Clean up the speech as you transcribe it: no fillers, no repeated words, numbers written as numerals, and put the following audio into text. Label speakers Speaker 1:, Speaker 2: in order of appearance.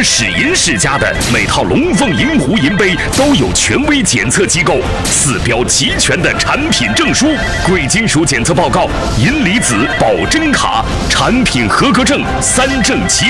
Speaker 1: 们史银世家的每套龙凤银壶银杯都有权威检测机构4标齐全的产品证书、贵金属检测报告、银离子保真卡、产品合格证3证齐